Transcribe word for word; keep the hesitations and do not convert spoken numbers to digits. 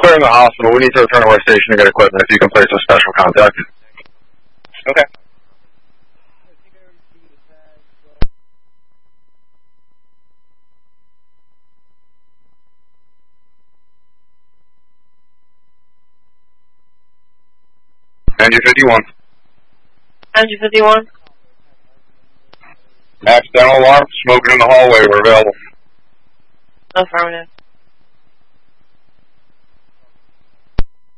clearing the hospital. We need to return to our station to get equipment if you can place a special contact. Okay. Angie fifty-one. Angie fifty-one. Accidental alarm, smoking in the hallway, we're available. Affirmative.